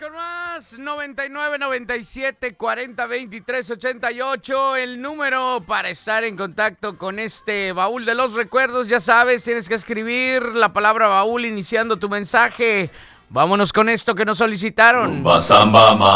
con más. 99 97 40 23 88. El número para estar en contacto con este baúl de los recuerdos. Ya sabes, tienes que escribir la palabra baúl iniciando tu mensaje. Vámonos con esto que nos solicitaron. Rumba, samba,